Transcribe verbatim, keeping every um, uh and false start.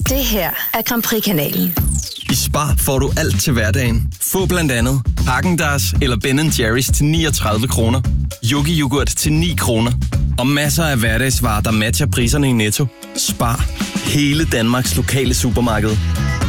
Det her er Grand Prix-kanalen. I Spar får du alt til hverdagen. Få blandt andet Häagen-Dazs eller Ben and Jerry's til niogtredive kroner. Yogi Yoghurt til ni kroner. Og masser af hverdagsvarer, der matcher priserne i Netto. Spar. Hele Danmarks lokale supermarked.